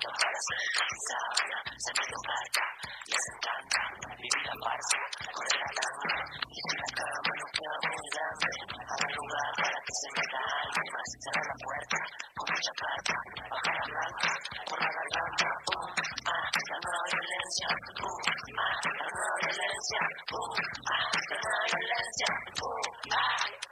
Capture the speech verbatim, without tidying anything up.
para ser sábana, se metió carta, les encanta vivir la farsa, correr la tanga, y en la cama nos quedamos mirando, habrá lugar para que se meta alguien más, cerrar la puerta, con mucha carta, bajar la blanca, por la garganta, uh, ah, la nueva violencia, uh, ah, la nueva violencia, uh, ah, la nueva violencia, uh, ah.